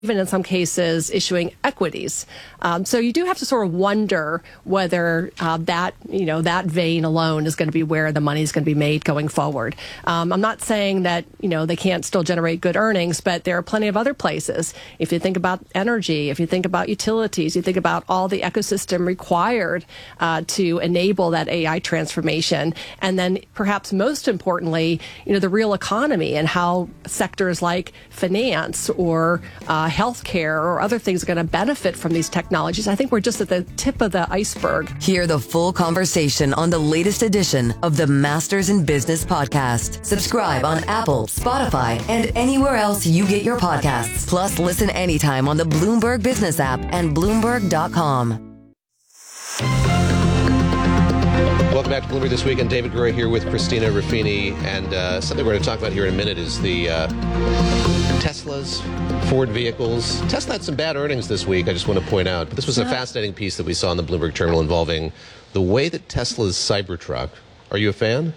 even in some cases issuing equities. So you do have to sort of wonder whether that vein alone is going to be where the money is going to be made going forward. I'm not saying that, they can't still generate good earnings, but there are plenty of other places. If you think about energy, if you think about utilities, you think about all the ecosystem required to enable that AI transformation. And then perhaps most importantly, the real economy and how sectors like finance or healthcare or other things are going to benefit from these technologies. I think we're just at the tip of the iceberg. Hear the full conversation on the latest edition of the Masters in Business podcast. Subscribe on Apple, Spotify, and anywhere else you get your podcasts. Plus, listen anytime on the Bloomberg Business app and Bloomberg.com. Welcome back to Bloomberg This Week. And David Gura here with Christina Ruffini. And something we're going to talk about here in a minute is the Teslas, Ford vehicles. Tesla had some bad earnings this week, I just want to point out. But this was a fascinating piece that we saw in the Bloomberg Terminal involving the way that Tesla's Cybertruck. Are you a fan?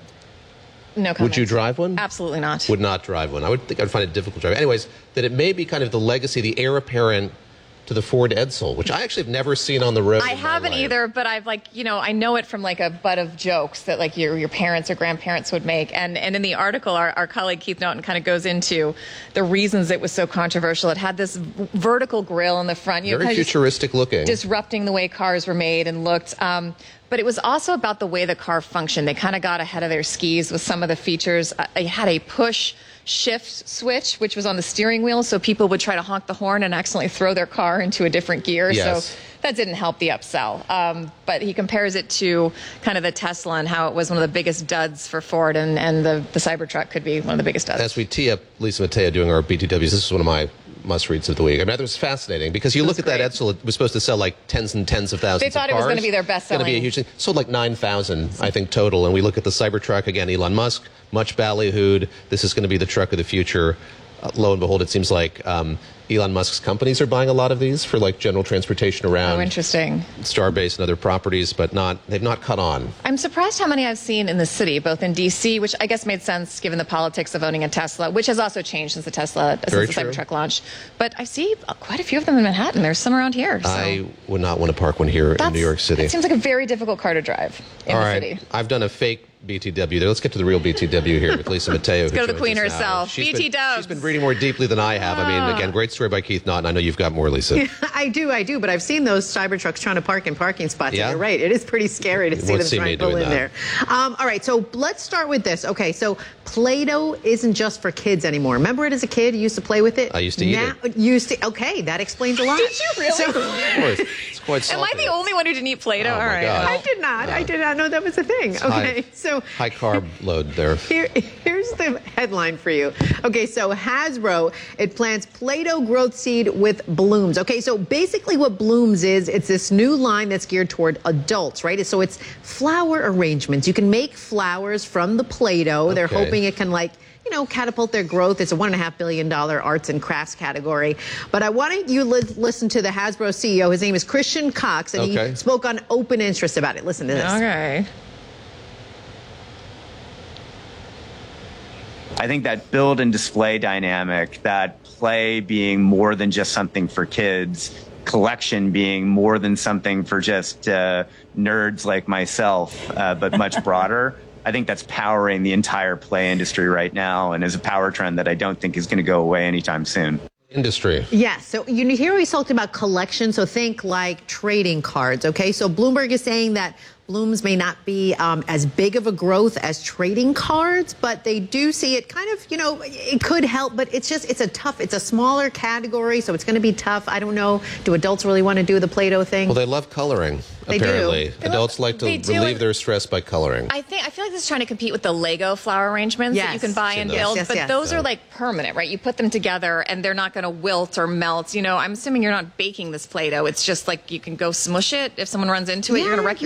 No comment. Would you drive one? Absolutely not. Would not drive one. I would think I'd find it difficult to drive. Anyways, that it may be kind of the legacy, the heir apparent to the Ford Edsel, which I actually have never seen on the road. I haven't either, but I've I know it from like a butt of jokes that your parents or grandparents would make. And in the article, our colleague Keith Norton kind of goes into the reasons it was so controversial. It had this vertical grille in the front. Very futuristic looking. Disrupting the way cars were made and looked. But it was also about the way the car functioned. They kind of got ahead of their skis with some of the features. It had a push shift switch, which was on the steering wheel, so people would try to honk the horn and accidentally throw their car into a different gear. Yes. So that didn't help the upsell. But he compares it to kind of the Tesla and how it was one of the biggest duds for Ford, and the Cybertruck could be one of the biggest duds. As we tee up Lisa Mateo doing our BTWs, this is one of my must-reads of the week. I mean, it was fascinating because you look at that Edsel, it was supposed to sell like tens and tens of thousands of cars. They thought it was going to be their best selling. Going to be a huge thing. Sold like 9,000, I think, total. And we look at the Cybertruck, again, Elon Musk, much ballyhooed. This is going to be the truck of the future. Lo and behold, it seems like Elon Musk's companies are buying a lot of these for like general transportation around. Oh, interesting. Starbase and other properties, but they've not caught on. I'm surprised how many I've seen in the city, both in D.C., which I guess made sense given the politics of owning a Tesla, which has also changed since the Cybertruck launched. But I see quite a few of them in Manhattan. There's some around here. So. I would not want to park one here in New York City. It seems like a very difficult car to drive in the city. I've done a fake BTW there. Let's get to the real BTW here with Lisa Mateo. Let's go to the queen herself. BT Dubs. She's been reading more deeply than I have. I mean, again, great story by Keith Naughton. I know you've got more, Lisa. Yeah, I do. But I've seen those Cybertrucks trying to park in parking spots. Yeah? You're right. It is pretty scary to see them trying to pull in there. All right. So let's start with this. Okay. So Play-Doh isn't just for kids anymore. Remember it as a kid? You used to play with it? I used to eat it. Okay. That explains a lot. Did you really? Of course. It's quite salty. Am I the only one who didn't eat Play-Doh? Oh, all right. God. I did not. I did not know that was a thing. Okay. So high carb load there. Here's the headline for you. Okay, so Hasbro, it plants Play-Doh growth seed with Blooms. Okay, so basically what Blooms is, it's this new line that's geared toward adults, right? So it's flower arrangements. You can make flowers from the Play-Doh. Okay. They're hoping it can catapult their growth. It's a $1.5 billion arts and crafts category. But I wanted you to listen to the Hasbro CEO. His name is Christian Cox, and he spoke on open interest about it. Listen to this. Okay. I think that build and display dynamic, that play being more than just something for kids, collection being more than something for just nerds like myself, but much broader. I think that's powering the entire play industry right now, and is a power trend that I don't think is going to go away anytime soon. Industry. Yes. So here we talked about collection. So think like trading cards. Okay. So Bloomberg is saying that Blooms may not be as big of a growth as trading cards, but they do see it kind of, it could help, but it's a smaller category, so it's going to be tough. I don't know. Do adults really want to do the Play-Doh thing? Well, they love coloring, apparently. Adults like to relieve their stress by coloring. I feel like this is trying to compete with the Lego flower arrangements that you can buy and build, but those are like permanent, right? You put them together and they're not going to wilt or melt. I'm assuming you're not baking this Play-Doh. It's just like you can go smush it. If someone runs into it, you're going to wreck your flower.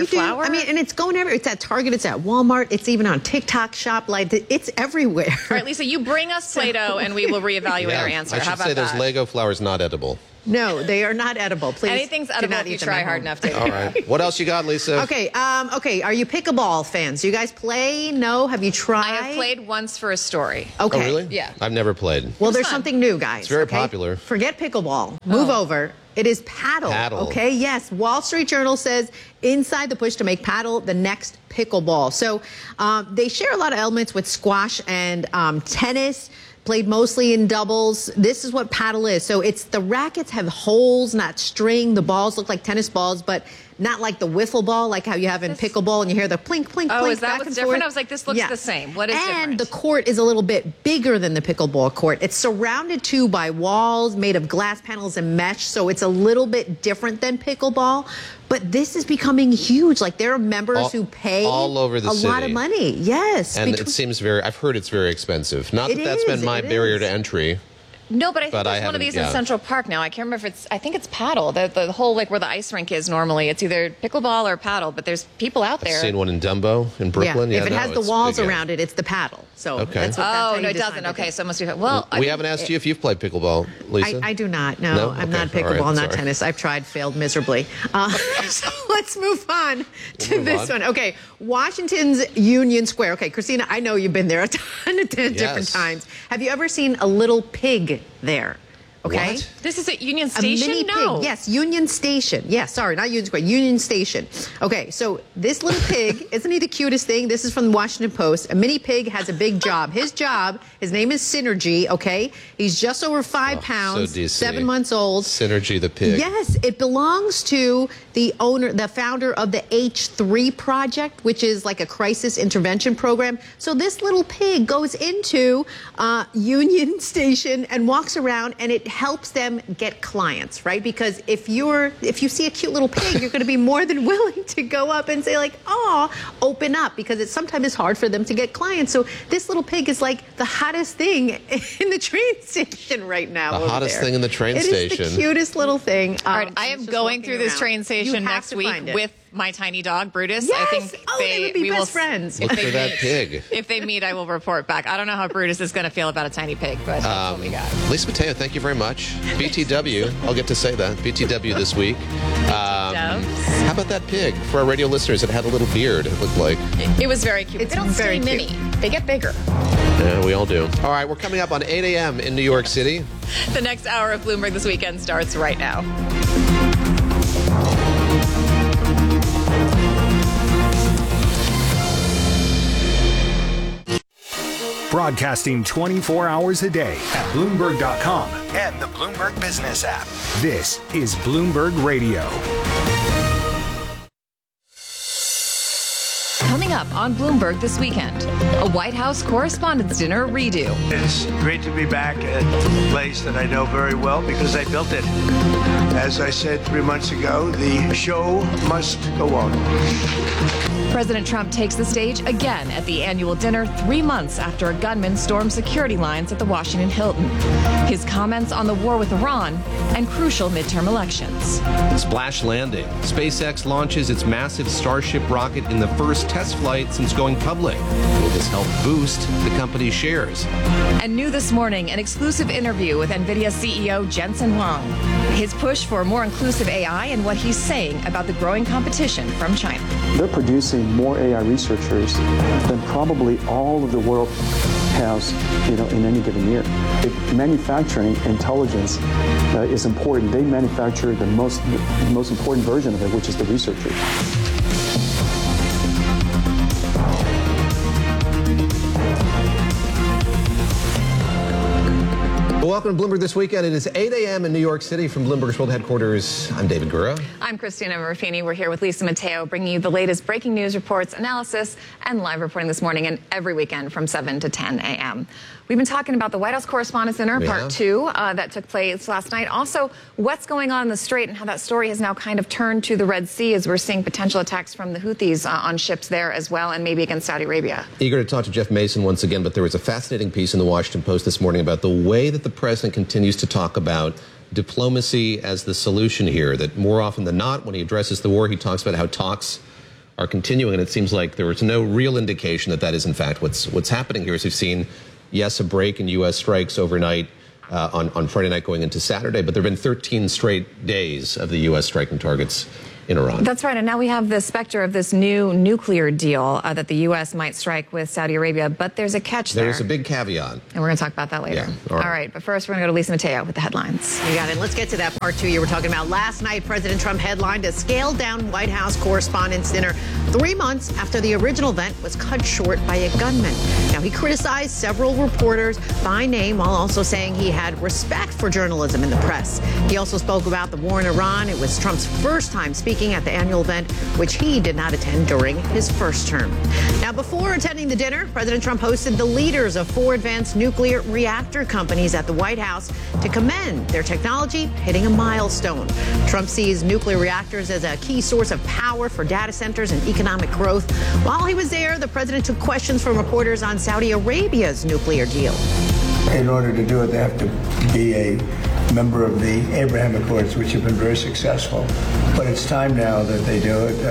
I mean, and it's going everywhere. It's at Target, it's at Walmart, it's even on TikTok Shop. Like, it's everywhere. All right, Lisa, you bring us Play-Doh and we will reevaluate our answer. I should How about say that? those Lego flowers not edible. No, they are not edible. Please. Anything's do edible not if you eat them try at hard home. enough, David. All right. What else you got, Lisa? Okay, are you pickleball fans? Do you guys play? No? Have you tried? I have played once for a story. Okay. Oh, really? Yeah. I've never played. Well, there's fun. something new, guys. It's very okay? popular. Forget pickleball. Move over. It is paddle. Paddle. Okay, yes. Wall Street Journal says inside the push to make paddle the next pickleball. So they share a lot of elements with squash and tennis. Played mostly in doubles. This is what paddle is. So it's the rackets have holes, not string. The balls look like tennis balls, but not like the wiffle ball, like how you have in pickleball and you hear the plink, plink, Oh, plink is that back what's and different? forth. I was like, this looks the same. What is and different? the court is a little bit bigger than the pickleball court. It's surrounded too by walls made of glass panels and mesh, so it's a little bit different than pickleball. But this is becoming huge. Like, there are members who pay all over the a lot city. of money. Yes. And it seems I've heard it's very expensive. Not that that's been my barrier to entry. No, but I think But I there's one of haven't- these in yeah. Central Park now. I can't remember if I think it's paddle. The whole, like, where the ice rink is normally. It's either pickleball or paddle, but there's people out there. I've seen one in Dumbo in Brooklyn. If it no, has the it's walls big, yeah. around it, it's the paddle. So Okay. that's what, that's how Oh, you no, it decide doesn't. it. Okay, so it must be, well, We haven't asked you if you've played pickleball, Lisa. I do not. No, No? I'm Okay. not pickleball, All right. not Sorry. tennis. I've tried, failed miserably. So let's move on to move this on. one. Okay, Washington's Union Square. Okay, Christina, I know you've been there a ton of different Yes. times. Have you ever seen a little pig there? Okay. What? this is at Union A Station? mini No. pig. Yes, Union Station. Yes, sorry, not Union Square, Union Station. Okay, so this little pig, isn't he the cutest thing? This is from the Washington Post. A mini pig has a big job. His name is Synergy, okay? He's just over 5 pounds, DC. 7 months old. Synergy the pig. Yes, it belongs to the founder of the H3 Project, which is like a crisis intervention program. So this little pig goes into Union Station and walks around, and it helps them get clients, right? Because if you see a cute little pig, you're going to be more than willing to go up and say, like, "Oh, open up," because it's sometimes hard for them to get clients. So this little pig is like the hottest thing in the train station right now. The over hottest there. thing in the train It station. is the cutest little thing. All right, I it's am just going walking through this around. train You station have next to week find it. with my tiny dog, Brutus. Yes! I think Oh, they would be we best will, friends. Look If they for that meet- pig. If they meet, I will report back. I don't know how Brutus is going to feel about a tiny pig, but that's what we got. Lisa Mateo, thank you very much. BTW, I'll get to say that. BTW this week. How about that pig? For our radio listeners, it had a little beard, it looked like. It was very cute. It's They don't very stay cute. mini. They get bigger. Yeah, we all do. All right, we're coming up on 8 a.m. in New York City. The next hour of Bloomberg This Weekend starts right now. Broadcasting 24 hours a day at Bloomberg.com and the Bloomberg Business app. This is Bloomberg Radio. Coming up on Bloomberg This Weekend, a White House Correspondents' Dinner redo. It's great to be back at a place that I know very well because I built it. As I said 3 months ago, the show must go on. President Trump takes the stage again at the annual dinner 3 months after a gunman stormed security lines at the Washington Hilton. His comments on the war with Iran and crucial midterm elections. Splash landing. SpaceX launches its massive Starship rocket in the first test flight since going public. Will this help boost the company's shares? And new this morning, an exclusive interview with NVIDIA CEO Jensen Huang. His push for more inclusive AI and what he's saying about the growing competition from China. They're producing more AI researchers than probably all of the world has, in any given year. Manufacturing intelligence is important. They manufacture the most important version of it, which is the researcher. Welcome to Bloomberg This Weekend. It is 8 a.m. in New York City from Bloomberg's World Headquarters. I'm David Gura. I'm Christina Ruffini. We're here with Lisa Mateo, bringing you the latest breaking news reports, analysis, and live reporting this morning and every weekend from 7 to 10 a.m. We've been talking about the White House Correspondents' Dinner, Part 2, that took place last night. Also, what's going on in the Strait and how that story has now kind of turned to the Red Sea as we're seeing potential attacks from the Houthis on ships there as well, and maybe against Saudi Arabia. Eager to talk to Jeff Mason once again, but there was a fascinating piece in the Washington Post this morning about the way that the president continues to talk about diplomacy as the solution here, that more often than not, when he addresses the war, he talks about how talks are continuing, and it seems like there was no real indication that is in fact what's happening here. As we've seen, yes, a break in U.S. strikes overnight on Friday night going into Saturday, but there have been 13 straight days of the U.S. striking targets in Iran. That's right. And now we have the specter of this new nuclear deal that the U.S. might strike with Saudi Arabia. But there's a catch there. There's a big caveat. And we're going to talk about that later. Yeah, all right. But first, we're going to go to Lisa Mateo with the headlines. You got it. Let's get to that part 2 you were talking about. Last night, President Trump headlined a scaled-down White House Correspondents' Dinner 3 months after the original event was cut short by a gunman. Now, he criticized several reporters by name while also saying he had respect for journalism and the press. He also spoke about the war in Iran. It was Trump's first time speaking at the annual event, which he did not attend during his first term. Now, before attending the dinner, President Trump hosted the leaders of 4 advanced nuclear reactor companies at the White House to commend their technology hitting a milestone. Trump sees nuclear reactors as a key source of power for data centers and economic growth. While he was there, the president took questions from reporters on Saudi Arabia's nuclear deal. In order to do it, they have to be a member of the Abraham Accords, which have been very successful. But it's time now that they do it.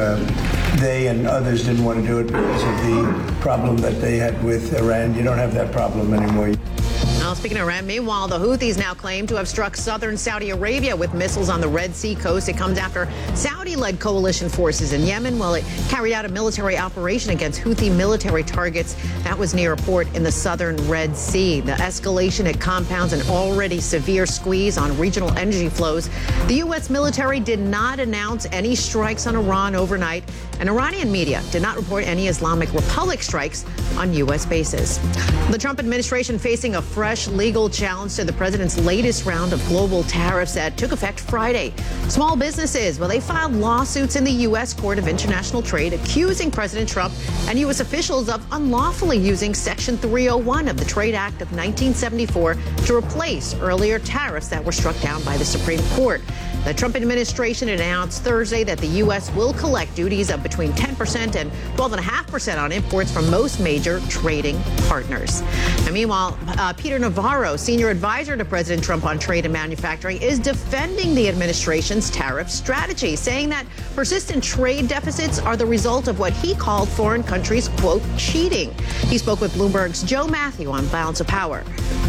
They and others didn't want to do it because of the problem that they had with Iran. You don't have that problem anymore. Now, speaking of Iran, meanwhile, the Houthis now claim to have struck southern Saudi Arabia with missiles on the Red Sea coast. It comes after Saudi-led coalition forces in Yemen, while it carried out a military operation against Houthi military targets. That was near a port in the southern Red Sea. The escalation, it compounds an already severe squeeze on regional energy flows. The U.S. military did not announce any strikes on Iran overnight, and Iranian media did not report any Islamic Republic strikes on U.S. bases. The Trump administration facing a fresh legal challenge to the president's latest round of global tariffs that took effect Friday. Small businesses, well, they filed lawsuits in the U.S. Court of International Trade accusing President Trump and U.S. officials of unlawfully using Section 301 of the Trade Act of 1974 to replace earlier tariffs that were struck down by the Supreme Court. The Trump administration announced Thursday that the U.S. will collect duties of between 10% and 12.5% on imports from most major trading partners. And meanwhile, Peter Navarro, senior advisor to President Trump on trade and manufacturing, is defending the administration's tariff strategy, saying that persistent trade deficits are the result of what he called foreign countries, quote, cheating. He spoke with Bloomberg's Joe Matthew on Balance of Power.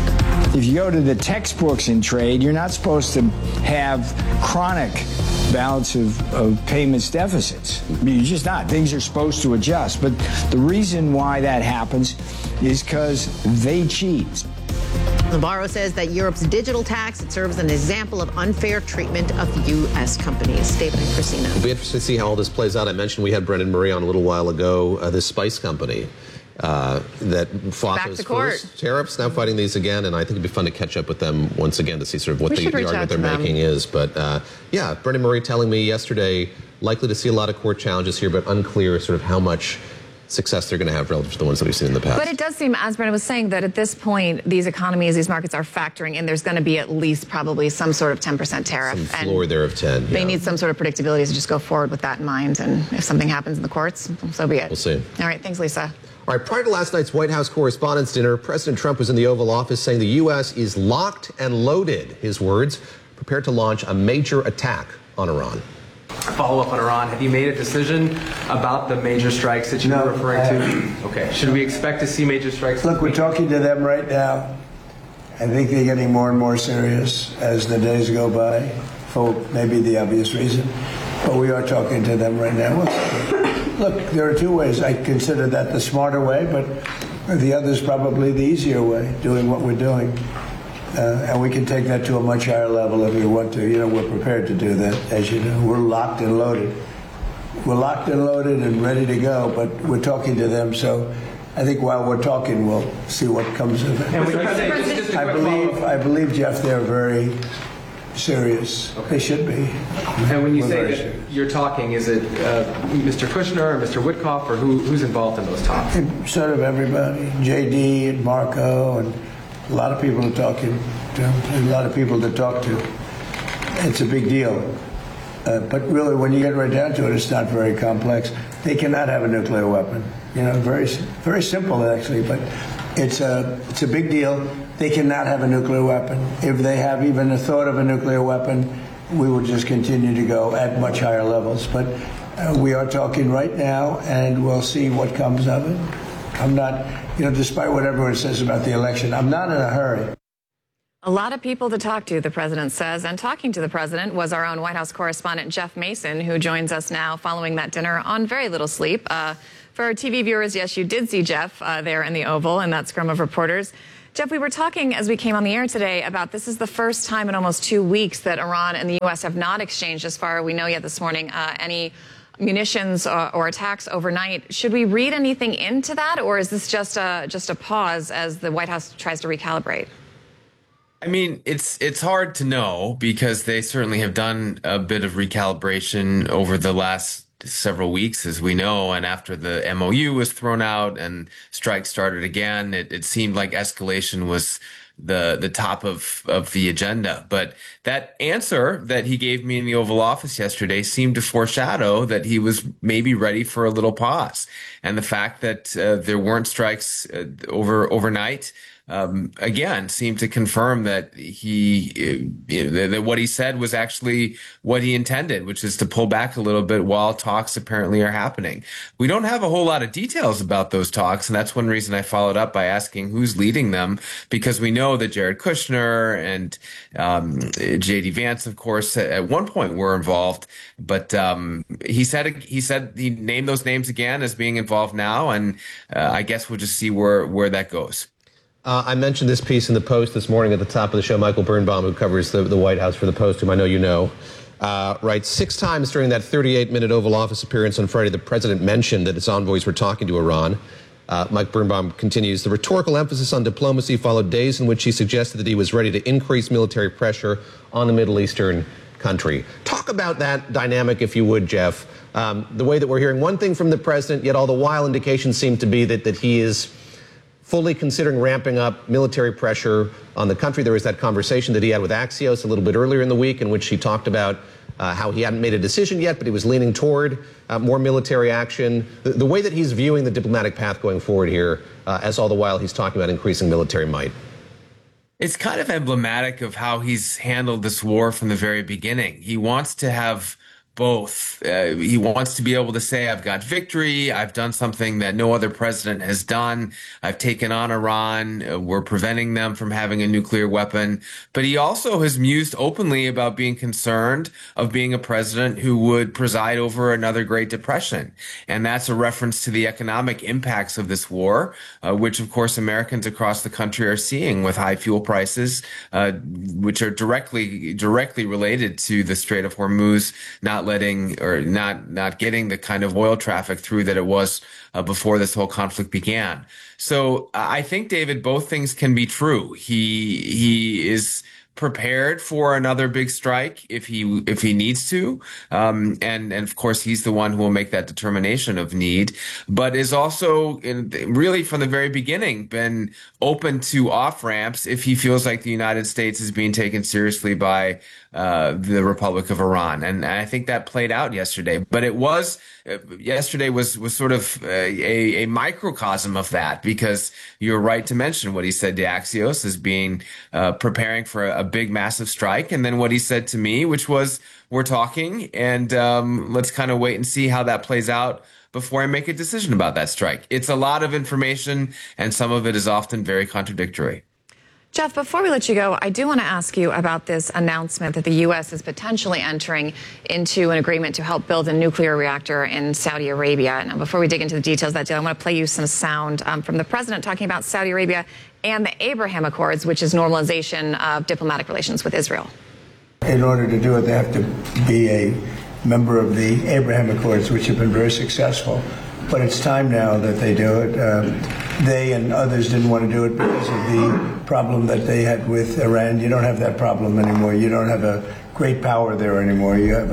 If you go to the textbooks in trade, you're not supposed to have chronic balance of payments deficits. I mean, you're just not. Things are supposed to adjust. But the reason why that happens is because they cheat. Navarro says that Europe's digital tax, it serves as an example of unfair treatment of U.S. companies. David and Christina. It'll be interesting to see how all this plays out. I mentioned we had Brendan Murray on a little while ago, this spice company that fought those first tariffs, now fighting these again, and I think it'd be fun to catch up with them once again to see sort of what the argument they're making is. But yeah, Brendan Murray telling me yesterday, likely to see a lot of court challenges here, but unclear sort of how much success they're going to have relative to the ones that we've seen in the past. But it does seem, as Brendan was saying, that at this point, these economies, these markets are factoring in there's going to be at least probably some sort of 10% tariff. Some floor there of 10. They need some sort of predictability, so just go forward with that in mind. And if something happens in the courts, so be it. We'll see. All right. Thanks, Lisa. All right, prior to last night's White House Correspondents' Dinner, President Trump was in the Oval Office saying the U.S. is locked and loaded, his words, prepared to launch a major attack on Iran. Follow up on Iran. Have you made a decision about the major strikes that you were referring to? Okay. Should we expect to see major strikes? Look, we're talking to them right now. I think they're getting more and more serious as the days go by, for maybe the obvious reason. But we are talking to them right now. Look, there are two ways. I consider that the smarter way, but the other is probably the easier way, doing what we're doing. And we can take that to a much higher level if we want to. You know, we're prepared to do that, as you know. We're locked and loaded. We're locked and loaded and ready to go, but we're talking to them. So I think while we're talking, we'll see what comes of it. And I believe, Jeff, they're very serious. Okay. They should be. And when you say that you're talking, is it Mr. Kushner or Mr. Witkoff, or who's involved in those talks? Sort of everybody. J.D. and Marco and a lot of people are talking to, a lot of people to talk to. It's a big deal. But really, when you get right down to it, it's not very complex. They cannot have a nuclear weapon. You know, very, very simple, actually, but it's a big deal. They cannot have a nuclear weapon. If they have even a thought of a nuclear weapon, we will just continue to go at much higher levels. But We are talking right now, and we'll see what comes of it. I'm not, despite what everyone says about the election, I'm not in a hurry. A lot of people to talk to, the president says, and talking to the president was our own White House correspondent Jeff Mason, who joins us now following that dinner on very little sleep. For our TV viewers, yes, you did see Jeff there in the Oval in that scrum of reporters. Jeff, we were talking as we came on the air today about this is the first time in almost 2 weeks that Iran and the U.S. have not exchanged, as far as we know yet this morning, any munitions or attacks overnight. Should we read anything into that, or is this just a pause as the White House tries to recalibrate? I mean, it's hard to know because they certainly have done a bit of recalibration over the last several weeks, as we know, and after the MOU was thrown out and strikes started again, it seemed like escalation was the top of the agenda. But that answer that he gave me in the Oval Office yesterday seemed to foreshadow that he was maybe ready for a little pause. And the fact that there weren't strikes overnight again seemed to confirm that that what he said was actually what he intended, which is to pull back a little bit while talks apparently are happening. We don't have a whole lot of details about those talks, and that's one reason I followed up by asking who's leading them, because we know that Jared Kushner and J.D. Vance, of course, at one point were involved, but he said he named those names again as being involved now, and I guess we'll just see where that goes. I mentioned this piece in the Post this morning at the top of the show. Michael Birnbaum, who covers the White House for the Post, whom I know you know, writes 6 times during that 38-minute Oval Office appearance on Friday, the president mentioned that his envoys were talking to Iran. Mike Birnbaum continues, the rhetorical emphasis on diplomacy followed days in which he suggested that he was ready to increase military pressure on the Middle Eastern country. Talk about that dynamic, if you would, Jeff. The way that we're hearing one thing from the president, yet all the while indications seem to be that he is fully considering ramping up military pressure on the country. There was that conversation that he had with Axios a little bit earlier in the week in which he talked about how he hadn't made a decision yet, but he was leaning toward more military action. The way that he's viewing the diplomatic path going forward here, as all the while he's talking about increasing military might. It's kind of emblematic of how he's handled this war from the very beginning. He wants to have both. He wants to be able to say, I've got victory. I've done something that no other president has done. I've taken on Iran. We're preventing them from having a nuclear weapon. But he also has mused openly about being concerned of being a president who would preside over another Great Depression. And that's a reference to the economic impacts of this war, which, of course, Americans across the country are seeing with high fuel prices, which are directly related to the Strait of Hormuz not getting the kind of oil traffic through that it was before this whole conflict began. So I think, David, both things can be true. He is prepared for another big strike if he needs to, and of course he's the one who will make that determination of need, but is also really from the very beginning been open to off ramps if he feels like the United States is being taken seriously by the Republic of Iran, and I think that played out yesterday. But yesterday was sort of a microcosm of that, because you're right to mention what he said to Axios as being preparing for a big, massive strike, and then what he said to me, which was, we're talking, and let's kind of wait and see how that plays out before I make a decision about that strike. It's a lot of information, and some of it is often very contradictory. Jeff, before we let you go, I do want to ask you about this announcement that the U.S. is potentially entering into an agreement to help build a nuclear reactor in Saudi Arabia. Now, before we dig into the details of that deal, I want to play you some sound from the president talking about Saudi Arabia and the Abraham Accords, which is normalization of diplomatic relations with Israel. In order to do it, they have to be a member of the Abraham Accords, which have been very successful. But it's time now that they do it. They and others didn't want to do it because of the problem that they had with Iran. You don't have that problem anymore. You don't have a great power there anymore. You have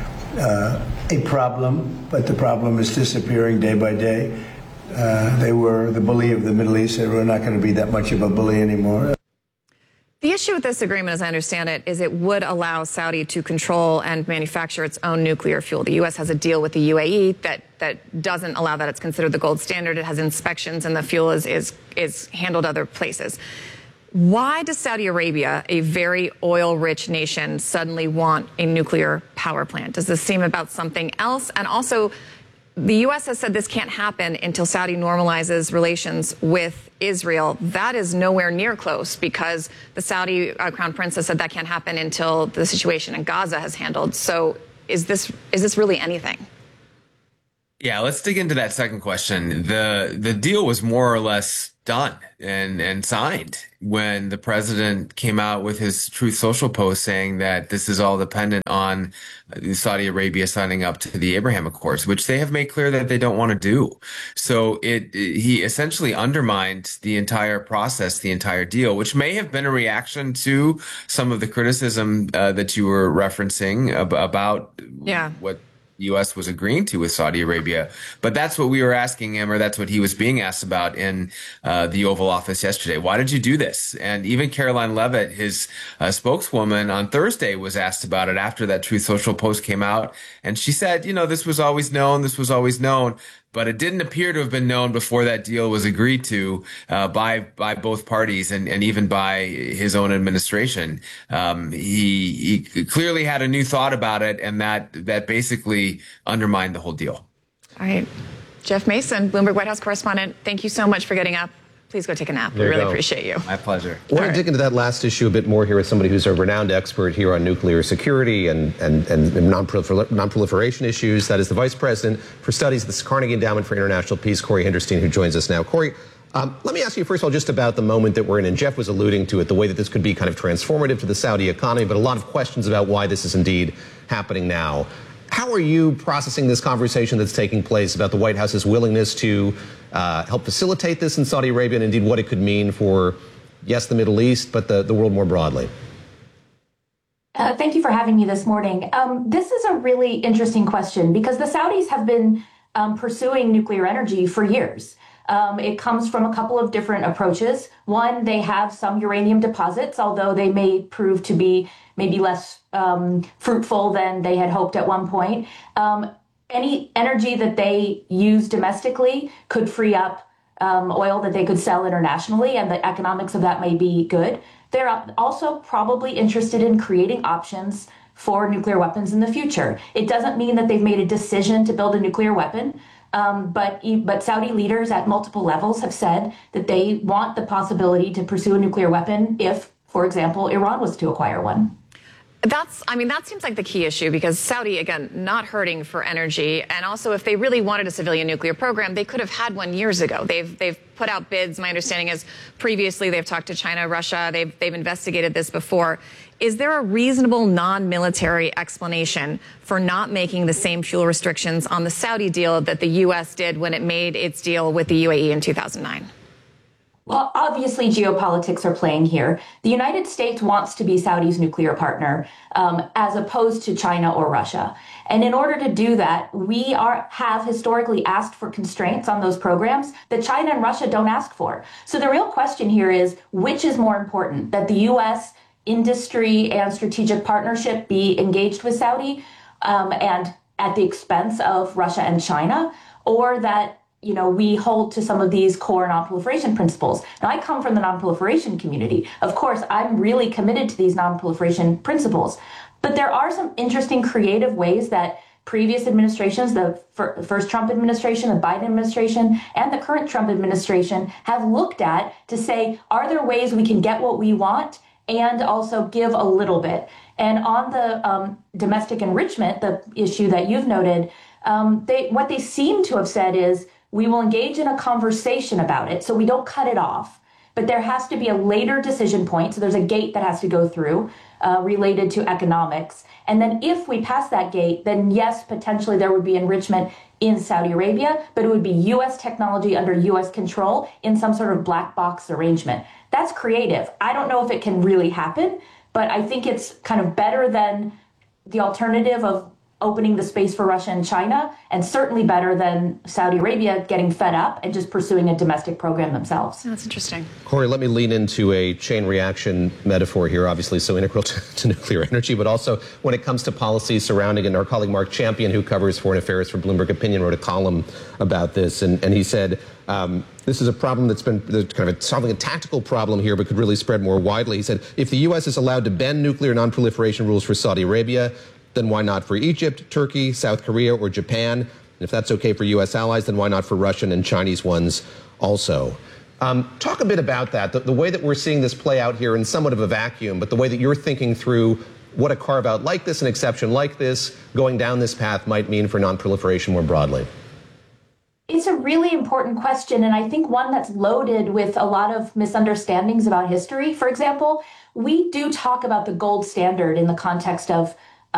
a problem, but the problem is disappearing day by day. They were the bully of the Middle East. They were not going to be that much of a bully anymore. The issue with this agreement, as I understand it, is it would allow Saudi to control and manufacture its own nuclear fuel. The U.S. has a deal with the UAE that doesn't allow that. It's considered the gold standard. It has inspections, and the fuel is handled other places. Why does Saudi Arabia, a very oil-rich nation, suddenly want a nuclear power plant? Does this seem about something else? And also, the U.S. has said this can't happen until Saudi normalizes relations with Israel. That is nowhere near close because the Saudi Crown Prince has said that can't happen until the situation in Gaza has handled. So is this really anything? Yeah, let's dig into that second question. The deal was more or less done and signed when the president came out with his Truth Social post saying that this is all dependent on Saudi Arabia signing up to the Abraham Accords, which they have made clear that they don't want to do. So he essentially undermined the entire process, the entire deal, which may have been a reaction to some of the criticism that you were referencing about what the U.S. was agreeing to with Saudi Arabia. But that's what we were asking him, or that's what he was being asked about in the Oval Office yesterday. Why did you do this? And even Caroline Leavitt, his spokeswoman, on Thursday was asked about it after that Truth Social post came out. And she said, this was always known. This was always known. But it didn't appear to have been known before that deal was agreed to by both parties and even by his own administration. He clearly had a new thought about it, and that basically undermined the whole deal. All right. Jeff Mason, Bloomberg White House correspondent, thank you so much for getting up. Please go take a nap. We really appreciate you. My pleasure. I want to dig into that last issue a bit more here with somebody who's a renowned expert here on nuclear security and non-proliferation issues. That is the Vice President for Studies at the Carnegie Endowment for International Peace, Corey Henderstein, who joins us now. Corey, let me ask you, first of all, just about the moment that we're in, and Jeff was alluding to it, the way that this could be kind of transformative to the Saudi economy, but a lot of questions about why this is indeed happening now. How are you processing this conversation that's taking place about the White House's willingness to help facilitate this in Saudi Arabia, and indeed what it could mean for, yes, the Middle East, but the world more broadly? Thank you for having me this morning. This is a really interesting question because the Saudis have been pursuing nuclear energy for years. It comes from a couple of different approaches. One, they have some uranium deposits, although they may prove to be maybe less fruitful than they had hoped at one point. Any energy that they use domestically could free up oil that they could sell internationally, and the economics of that may be good. They're also probably interested in creating options for nuclear weapons in the future. It doesn't mean that they've made a decision to build a nuclear weapon, but Saudi leaders at multiple levels have said that they want the possibility to pursue a nuclear weapon if, for example, Iran was to acquire one. That seems like the key issue because Saudi, again, not hurting for energy. And also, if they really wanted a civilian nuclear program, they could have had one years ago. They've put out bids. My understanding is previously they've talked to China, Russia. They've investigated this before. Is there a reasonable non-military explanation for not making the same fuel restrictions on the Saudi deal that the U.S. did when it made its deal with the UAE in 2009? Well, obviously, geopolitics are playing here. The United States wants to be Saudi's nuclear partner, as opposed to China or Russia. And in order to do that, we have historically asked for constraints on those programs that China and Russia don't ask for. So the real question here is, which is more important, that the U.S. industry and strategic partnership be engaged with Saudi and at the expense of Russia and China, or that we hold to some of these core non-proliferation principles. Now, I come from the non-proliferation community. Of course, I'm really committed to these non-proliferation principles. But there are some interesting creative ways that previous administrations, the first Trump administration, the Biden administration, and the current Trump administration have looked at to say, are there ways we can get what we want and also give a little bit? And on the domestic enrichment, the issue that you've noted, what they seem to have said is, we will engage in a conversation about it, so we don't cut it off. But there has to be a later decision point, so there's a gate that has to go through related to economics. And then if we pass that gate, then yes, potentially there would be enrichment in Saudi Arabia, but it would be U.S. technology under U.S. control in some sort of black box arrangement. That's creative. I don't know if it can really happen, but I think it's kind of better than the alternative of opening the space for Russia and China, and certainly better than Saudi Arabia getting fed up and just pursuing a domestic program themselves. That's interesting. Corey, let me lean into a chain reaction metaphor here, obviously so integral to nuclear energy, but also when it comes to policy surrounding it. And our colleague Mark Champion, who covers foreign affairs for Bloomberg Opinion, wrote a column about this, and he said, this is a problem that's been kind of solving a tactical problem here, but could really spread more widely. He said, if the U.S. is allowed to bend nuclear non-proliferation rules for Saudi Arabia, then why not for Egypt, Turkey, South Korea, or Japan? And if that's okay for U.S. allies, then why not for Russian and Chinese ones also? Talk a bit about that, the way that we're seeing this play out here in somewhat of a vacuum, but the way that you're thinking through what a carve-out like this, an exception like this, going down this path might mean for non-proliferation more broadly. It's a really important question, and I think one that's loaded with a lot of misunderstandings about history. For example, we do talk about the gold standard in the context of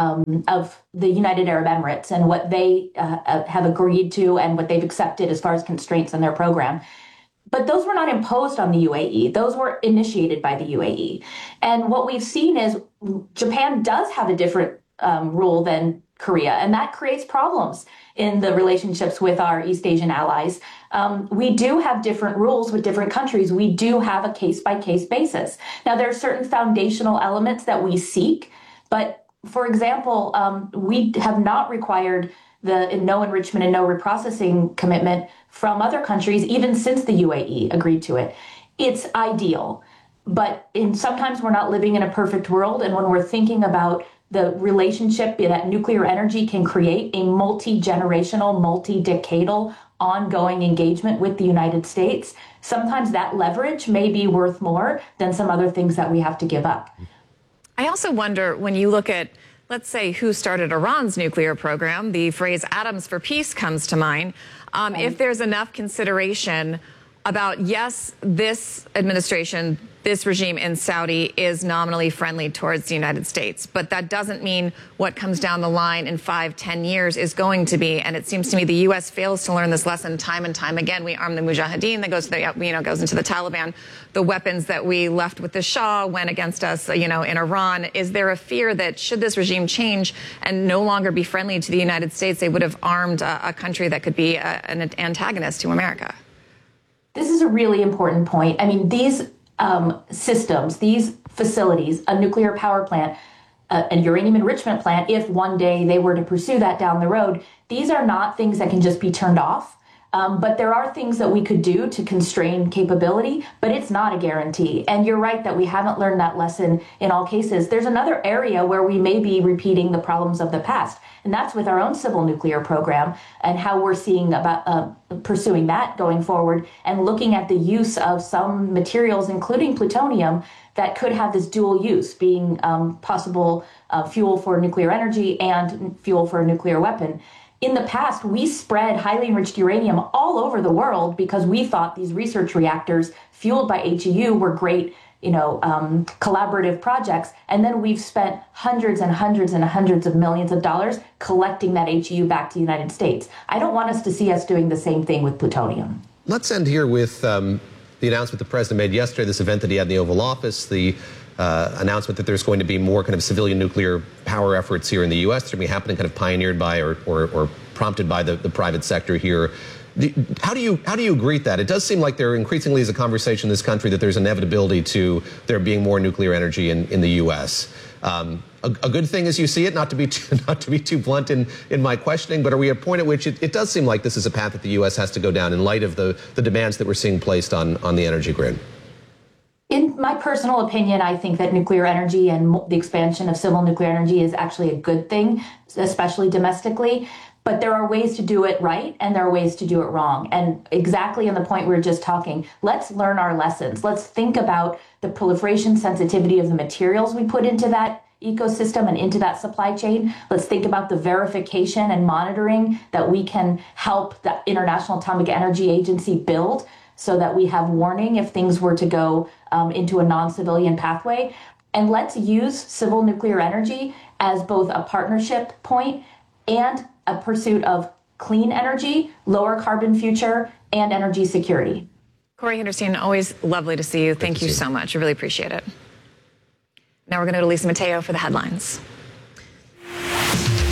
the United Arab Emirates and what they have agreed to and what they've accepted as far as constraints on their program. But those were not imposed on the UAE. Those were initiated by the UAE. And what we've seen is Japan does have a different rule than Korea, and that creates problems in the relationships with our East Asian allies. We do have different rules with different countries. We do have a case-by-case basis. Now, there are certain foundational elements that we seek, but for example, we have not required the no enrichment and no reprocessing commitment from other countries, even since the UAE agreed to it. It's ideal, but sometimes we're not living in a perfect world, and when we're thinking about the relationship that nuclear energy can create, a multi-generational, multi-decadal, ongoing engagement with the United States, sometimes that leverage may be worth more than some other things that we have to give up. I also wonder, when you look at, let's say, who started Iran's nuclear program, the phrase atoms for peace comes to mind. If there's enough consideration about, yes, this administration, this regime in Saudi is nominally friendly towards the United States, but that doesn't mean what comes down the line in 5-10 years is going to be. And it seems to me the U.S. fails to learn this lesson time and time again. We arm the Mujahideen, that goes to the, goes into the Taliban. The weapons that we left with the Shah went against us, in Iran. Is there a fear that should this regime change and no longer be friendly to the United States, they would have armed a country that could be an antagonist to America? This is a really important point. I mean, these systems, these facilities, a nuclear power plant, a uranium enrichment plant, if one day they were to pursue that down the road, these are not things that can just be turned off. But there are things that we could do to constrain capability, but it's not a guarantee. And you're right that we haven't learned that lesson in all cases. There's another area where we may be repeating the problems of the past, and that's with our own civil nuclear program and how we're seeing about pursuing that going forward and looking at the use of some materials, including plutonium, that could have this dual use, being possible fuel for nuclear energy and fuel for a nuclear weapon. In the past, we spread highly enriched uranium all over the world because we thought these research reactors fueled by HEU were great, collaborative projects. And then we've spent hundreds and hundreds and hundreds of millions of dollars collecting that HEU back to the United States. I don't want us to see us doing the same thing with plutonium. Let's end here with the announcement the president made yesterday, this event that he had in the Oval Office, the announcement that there's going to be more kind of civilian nuclear power efforts here in the U.S. that are happening, kind of pioneered by or prompted by the private sector here. How do you greet that? It does seem like there increasingly is a conversation in this country that there's inevitability to there being more nuclear energy in the U.S. A good thing as you see it, not to be too blunt in my questioning, but are we at a point at which it does seem like this is a path that the U.S. has to go down in light of the demands that we're seeing placed on the energy grid? In my personal opinion, I think that nuclear energy and the expansion of civil nuclear energy is actually a good thing, especially domestically. But there are ways to do it right, and there are ways to do it wrong. And exactly on the point we were just talking, let's learn our lessons. Let's think about the proliferation sensitivity of the materials we put into that ecosystem and into that supply chain. Let's think about the verification and monitoring that we can help the International Atomic Energy Agency build so that we have warning if things were to go into a non-civilian pathway. And let's use civil nuclear energy as both a partnership point and a pursuit of clean energy, lower carbon future, and energy security. Corey Henderson, always lovely to see you. Thank you so much. I really appreciate it. Now we're going to go to Lisa Mateo for the headlines.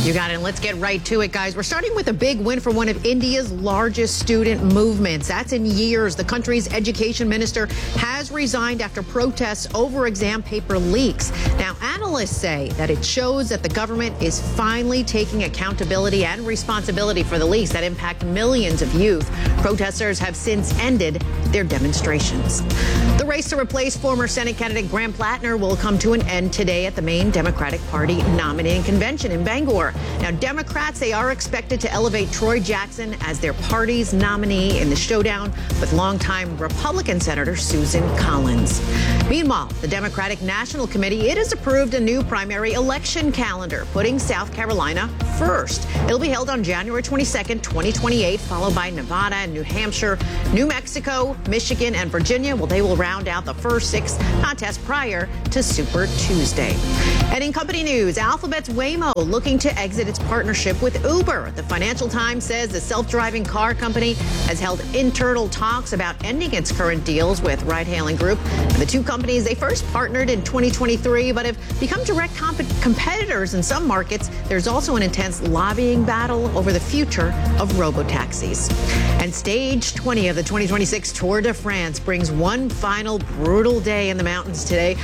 You got it. And let's get right to it, guys. We're starting with a big win for one of India's largest student movements. That's in years. The country's education minister has resigned after protests over exam paper leaks. Now, analysts say that it shows that the government is finally taking accountability and responsibility for the leaks that impact millions of youth. Protesters have since ended their demonstrations. The race to replace former Senate candidate Graham Plattner will come to an end today at the main Democratic Party nominating convention in Bangor. Now, Democrats, they are expected to elevate Troy Jackson as their party's nominee in the showdown with longtime Republican Senator Susan Collins. Meanwhile, the Democratic National Committee, it has approved a new primary election calendar, putting South Carolina first. It'll be held on January 22nd, 2028, followed by Nevada and New Hampshire, New Mexico, Michigan, and Virginia. Well, they will round out the first 6 contests prior to Super Tuesday. And in company news, Alphabet's Waymo looking to exit its partnership with Uber. The Financial Times says the self-driving car company has held internal talks about ending its current deals with ride-hailing group. The two companies, they first partnered in 2023, but have become direct competitors in some markets. There's also an intense lobbying battle over the future of robo-taxis. And stage 20 of the 2026 Tour de France brings one final brutal day in the mountains today.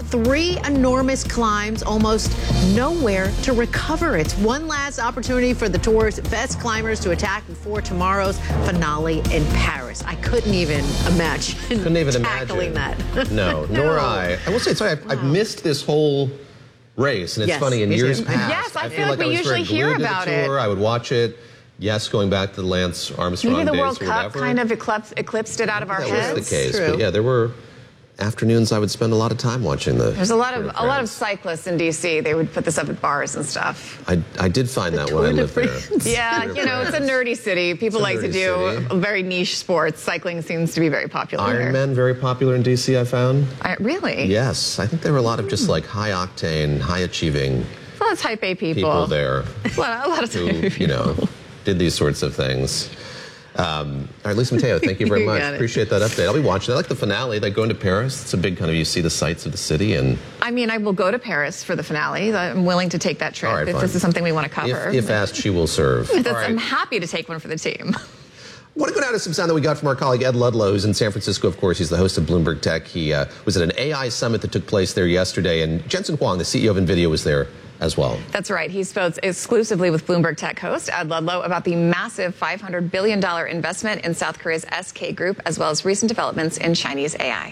3 enormous climbs, almost nowhere to recover. It's one last opportunity for the Tour's best climbers to attack before tomorrow's finale in Paris. I couldn't even imagine tackling that. No, nor I. I will say, sorry, I've missed this whole race, and it's funny, in years past. Yes, I feel like I we was usually very hear glued to the about tour. it. I would watch it. Yes, going back to the Lance Armstrong Maybe the days World or Cup whatever. kind of eclipsed it out of our heads. That was the case, but yeah, there were afternoons I would spend a lot of time watching the. There's a lot of cyclists in D.C. They would put this up at bars and stuff. I did find that when I lived there. Yeah, you know, it's a nerdy city. People like to do very niche sports. Cycling seems to be very popular. Ironman, very popular in D.C., I found. Really? Yes, I think there were a lot of just like high octane, high achieving. A lot of type A people. People there. a lot of type A people. You know, did these sorts of things. All right, Lisa Mateo, thank you very much. Appreciate that update. I'll be watching. I like the finale. They go into Paris. It's a big kind of, you see the sights of the city. And I mean, I will go to Paris for the finale. I'm willing to take that trip right, if this is something we want to cover. If asked, she will serve. All right. I'm happy to take one for the team. I want to go down to some sound that we got from our colleague Ed Ludlow, who's in San Francisco, of course. He's the host of Bloomberg Tech. He was at an AI summit that took place there yesterday, and Jensen Huang, the CEO of NVIDIA, was there as well. That's right. He spoke exclusively with Bloomberg Tech host Ed Ludlow about the massive $500 billion investment in South Korea's SK Group, as well as recent developments in Chinese AI.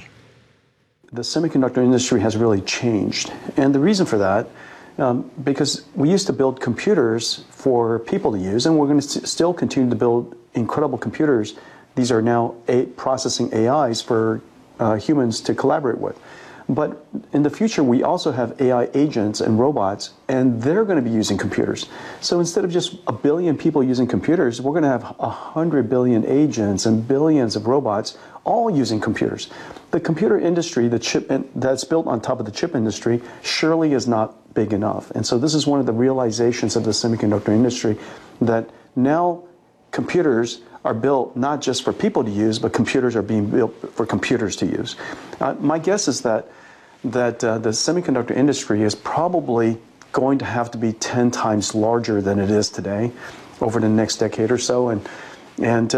The semiconductor industry has really changed. And the reason for that, because we used to build computers for people to use, and we're going to still continue to build incredible computers. These are now processing AIs for humans to collaborate with. But in the future, we also have AI agents and robots, and they're going to be using computers. So instead of just 1 billion people using computers, we're going to have 100 billion agents and billions of robots all using computers. The computer industry, the chip that's built on top of the chip industry, surely is not big enough. And so this is one of the realizations of the semiconductor industry, that now computers are built not just for people to use, but computers are being built for computers to use. My guess is that the semiconductor industry is probably going to have to be 10 times larger than it is today over the next decade or so. And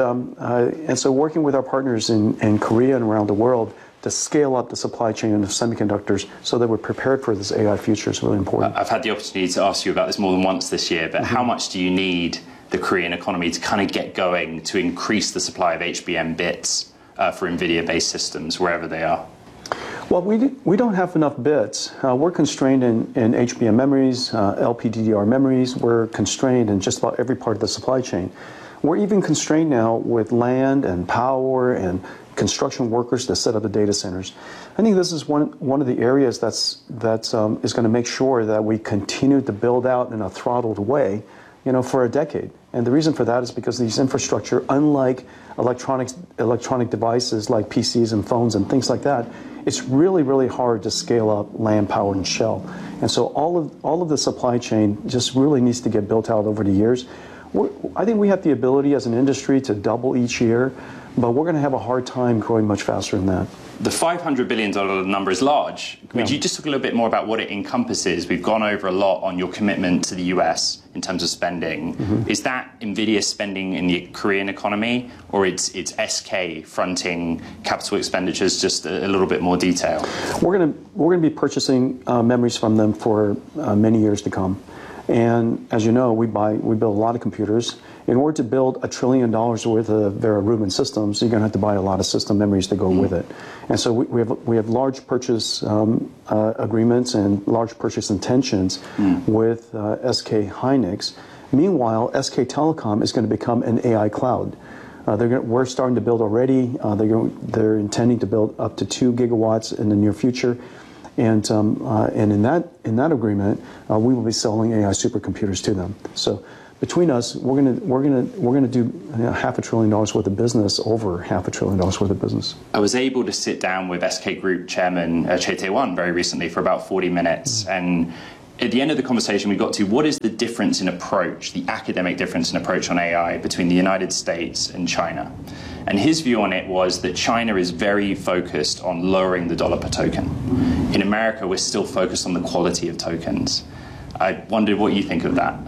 so working with our partners in Korea and around the world to scale up the supply chain of semiconductors so that we're prepared for this AI future is really important. I've had the opportunity to ask you about this more than once this year, but how much do you need the Korean economy to kind of get going to increase the supply of HBM bits for NVIDIA-based systems wherever they are? Well, we don't have enough bits. We're constrained in HBM memories, LPDDR memories. We're constrained in just about every part of the supply chain. We're even constrained now with land and power and construction workers to set up the data centers. I think this is one of the areas that is going to make sure that we continue to build out in a throttled way, for a decade. And the reason for that is because these infrastructure, unlike electronic devices like PCs and phones and things like that, it's really, really hard to scale up land, power, and shell. And so all of the supply chain just really needs to get built out over the years. I think we have the ability as an industry to double each year, but we're going to have a hard time growing much faster than that. The $500 billion number is large. Could you just talk a little bit more about what it encompasses? We've gone over a lot on your commitment to the US in terms of spending. Is that NVIDIA spending in the Korean economy, or it's SK fronting capital expenditures? Just a little bit more detail. We're going to be purchasing memories from them for many years to come. And as you know, we build a lot of computers. In order to build $1 trillion worth of Vera Rubin systems, you're going to have to buy a lot of system memories to go with it. And so we have large purchase agreements and large purchase intentions with SK Hynix. Meanwhile, SK Telecom is going to become an AI cloud. We're starting to build already. They're intending to build up to 2 gigawatts in the near future. And in that agreement, we will be selling AI supercomputers to them. So between us, we're gonna do $500 billion worth of business, over $500 billion worth of business. I was able to sit down with SK Group Chairman Choi Tae-won very recently for about 40 minutes, and at the end of the conversation, we got to what is the difference in approach, the academic difference in approach on AI between the United States and China. And his view on it was that China is very focused on lowering the dollar per token. In America, we're still focused on the quality of tokens. I wondered what you think of that.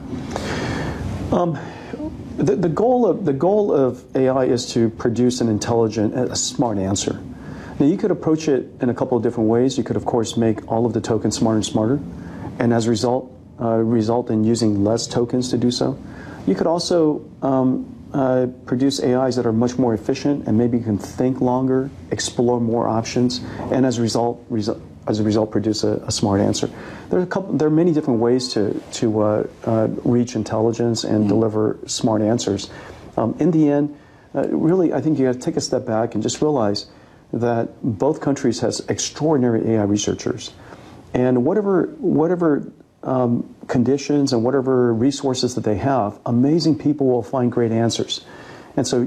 The goal of AI is to produce an intelligent, a smart answer. Now, you could approach it in a couple of different ways. You could, of course, make all of the tokens smarter and smarter, and as a result in using less tokens to do so. You could also produce AIs that are much more efficient and maybe can think longer, explore more options, and as a result produce a smart answer. There are many different ways to reach intelligence and deliver smart answers. In the end, really, I think you have to take a step back and just realize that both countries has extraordinary AI researchers, and whatever conditions and whatever resources that they have, amazing people will find great answers. And so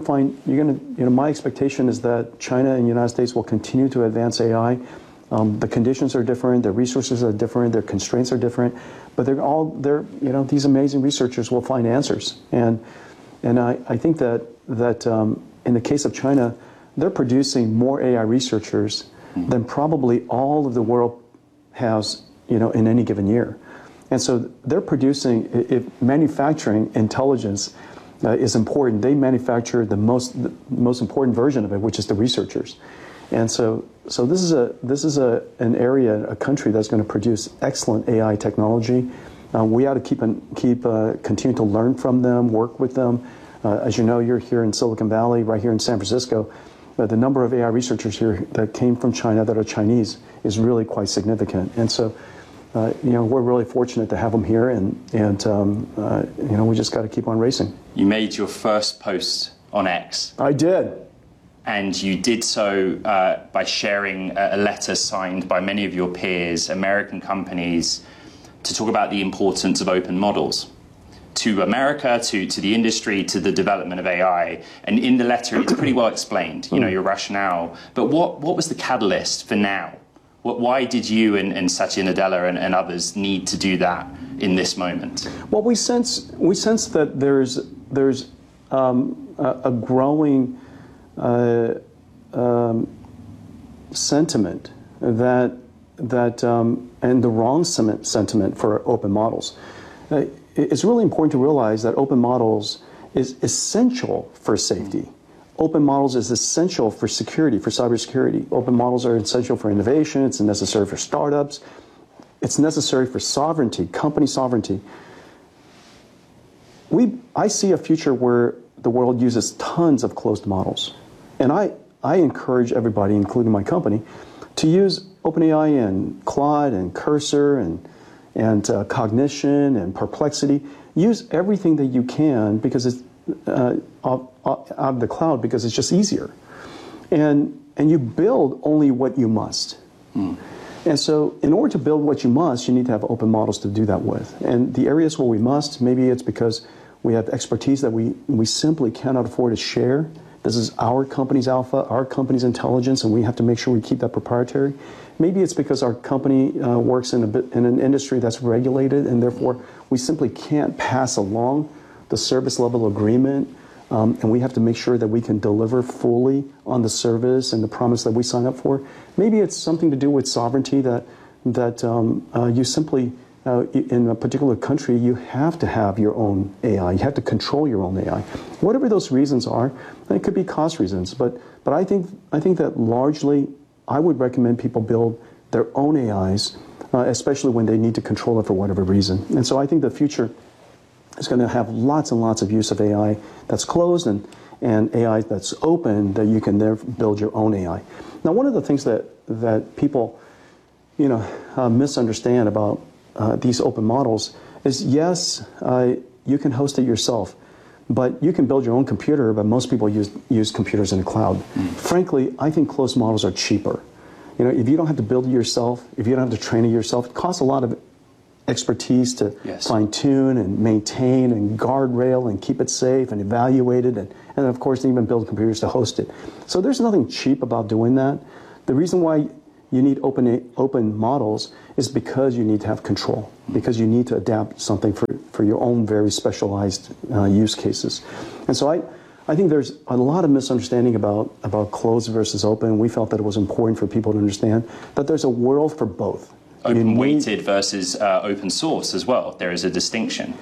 my expectation is that China and the United States will continue to advance AI. The conditions are different, the resources are different, their constraints are different, but these amazing researchers will find answers. And I think that in the case of China, they're producing more AI researchers than probably all of the world has, in any given year. And so they're producing, if manufacturing intelligence is important, they manufacture the most important version of it, which is the researchers. And so this is an area, a country that's going to produce excellent AI technology. We ought to continue to learn from them, work with them. As you know, you're here in Silicon Valley, right here in San Francisco. The number of AI researchers here that came from China that are Chinese is really quite significant. And so, we're really fortunate to have them here, and we just got to keep on racing. You made your first post on X. I did. And you did so by sharing a letter signed by many of your peers, American companies, to talk about the importance of open models to America, to the industry, to the development of AI. And in the letter, it's pretty well explained, your rationale. But what was the catalyst for now? Why did you and Satya Nadella and others need to do that in this moment? Well, we sense that there's a growing sentiment that and the wrong sentiment for open models. It's really important to realize that open models is essential for safety. Open models is essential for security, for cybersecurity. Open models are essential for innovation. It's necessary for startups. It's necessary for sovereignty, company sovereignty. I see a future where the world uses tons of closed models. And I encourage everybody, including my company, to use OpenAI and Claude and Cursor and Cognition and Perplexity. Use everything that you can because it's out of the cloud, because it's just easier. And you build only what you must. And so in order to build what you must, you need to have open models to do that with. And the areas where we must, maybe it's because we have expertise that we simply cannot afford to share. This is our company's alpha, our company's intelligence, and we have to make sure we keep that proprietary. Maybe it's because our company works in an industry that's regulated, and therefore we simply can't pass along the service level agreement and we have to make sure that we can deliver fully on the service and the promise that we sign up for. Maybe it's something to do with sovereignty that you simply, in a particular country, you have to have your own AI. You have to control your own AI. Whatever those reasons are, it could be cost reasons, but I think that largely I would recommend people build their own AIs, especially when they need to control it for whatever reason. And so I think the future is going to have lots and lots of use of AI that's closed and AI that's open, that you can there build your own AI. Now, one of the things that people misunderstand about these open models is, yes, you can host it yourself, but you can build your own computer, but most people use computers in the cloud. Frankly, I think closed models are cheaper. If you don't have to build it yourself, if you don't have to train it yourself, it costs a lot of expertise to fine-tune and maintain and guardrail and keep it safe and evaluate it, and of course even build computers to host it. So there's nothing cheap about doing that. The reason why you need open models is because you need to have control, because you need to adapt something for your own very specialized use cases. And so I think there's a lot of misunderstanding about closed versus open. We felt that it was important for people to understand that there's a world for both. Open-weighted versus open source as well. There is a distinction.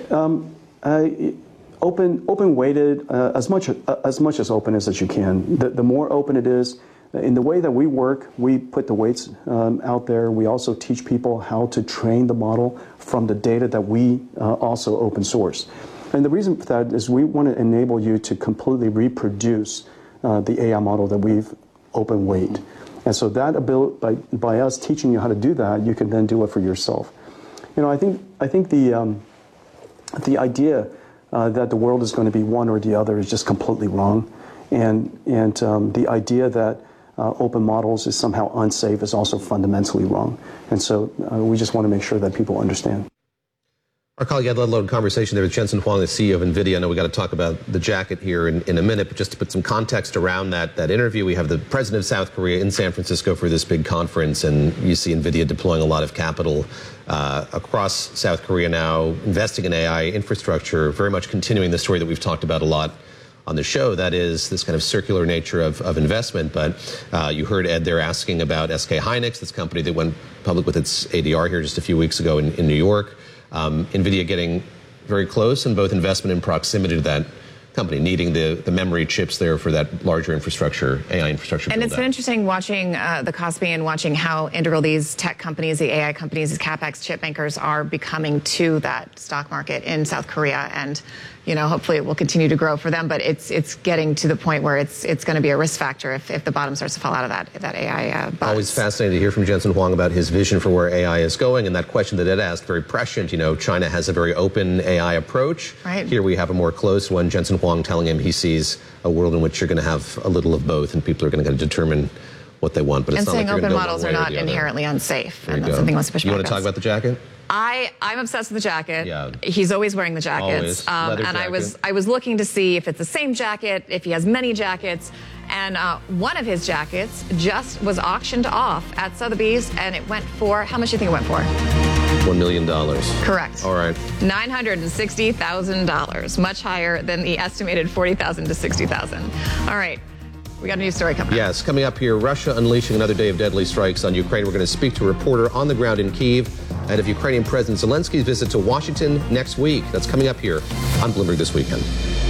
Open-weighted, as much as open as you can. The more open it is, in the way that we work, we put the weights out there. We also teach people how to train the model from the data that we also open source. And the reason for that is we want to enable you to completely reproduce the AI model that we've open weight. And so that ability, by us teaching you how to do that, you can then do it for yourself. I think the idea that the world is going to be one or the other is just completely wrong, and the idea that open models is somehow unsafe is also fundamentally wrong. And so we just want to make sure that people understand. Our colleague had a load conversation there with Jensen Huang, the CEO of NVIDIA. I know we got to talk about the jacket here in a minute, but just to put some context around that interview, we have the president of South Korea in San Francisco for this big conference, and you see NVIDIA deploying a lot of capital across South Korea now, investing in AI infrastructure, very much continuing the story that we've talked about a lot on the show, that is this kind of circular nature of investment. But you heard Ed there asking about SK Hynix, this company that went public with its ADR here just a few weeks ago in New York. NVIDIA getting very close in both investment and proximity to that company, needing the memory chips there for that larger infrastructure, AI infrastructure. And it's been interesting watching the Kospi and watching how integral these tech companies, the AI companies, these CapEx chip makers are becoming to that stock market in South Korea. And hopefully it will continue to grow for them, but it's getting to the point where it's going to be a risk factor if the bottom starts to fall out of that AI buzz. Always fascinating to hear from Jensen Huang about his vision for where AI is going, and that question that Ed asked, very prescient. China has a very open AI approach. Right. Here we have a more closed one. Jensen Huang telling him he sees a world in which you're going to have a little of both, and people are going to determine what they want. But it's not saying like open models are not inherently unsafe, and that's something let's push back. You want to talk about the jacket? I'm obsessed with the jacket. Yeah. He's always wearing the jackets. Always. And jacket. I was looking to see if it's the same jacket, if he has many jackets. And one of his jackets just was auctioned off at Sotheby's, and it went for, how much do you think it went for? $1 million. Correct. All right. $960,000, much higher than the estimated $40,000 to $60,000. All right. We got a new story coming up. Yes, coming up here, Russia unleashing another day of deadly strikes on Ukraine. We're going to speak to a reporter on the ground in Kyiv ahead of Ukrainian President Zelensky's visit to Washington next week. That's coming up here on Bloomberg This Weekend.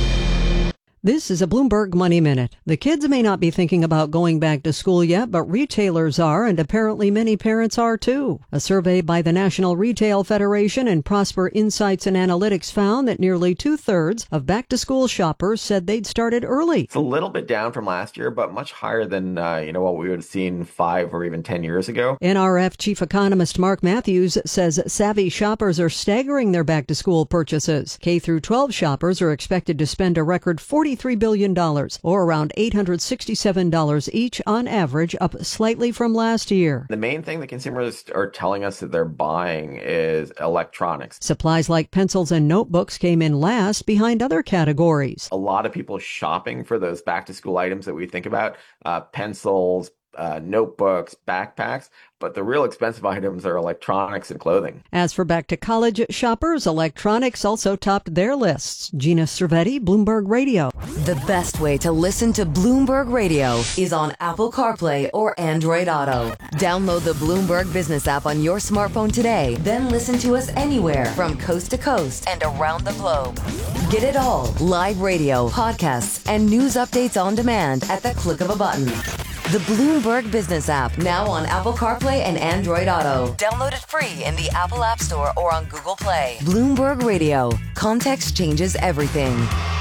This is a Bloomberg Money Minute. The kids may not be thinking about going back to school yet, but retailers are, and apparently many parents are too. A survey by the National Retail Federation and Prosper Insights and Analytics found that nearly 2/3 of back-to-school shoppers said they'd started early. It's a little bit down from last year, but much higher than what we would have seen 5 or even 10 years ago. NRF Chief Economist Mark Matthews says savvy shoppers are staggering their back-to-school purchases. K-12 shoppers are expected to spend a record $43 billion, or around $867 each on average, up slightly from last year. The main thing that consumers are telling us that they're buying is electronics. Supplies like pencils and notebooks came in last behind other categories. A lot of people shopping for those back-to-school items that we think about, pencils, notebooks, backpacks, but the real expensive items are electronics and clothing. As for back to college shoppers, electronics also topped their lists. Gina Cervetti, Bloomberg Radio. The best way to listen to Bloomberg Radio is on Apple CarPlay or Android Auto. Download the Bloomberg Business app on your smartphone today, then listen to us anywhere from coast to coast and around the globe. Get it all, live radio, podcasts, and news updates on demand at the click of a button. The Bloomberg Business app, now on Apple CarPlay and Android Auto. Download it free in the Apple App Store or on Google Play. Bloomberg Radio. Context changes everything.